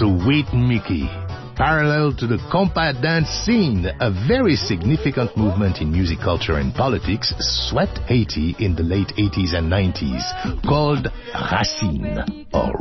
Sweet Mickey. Parallel to the compa dance scene, a very significant movement in music culture and politics swept Haiti in the late 80s and 90s, called Racine, or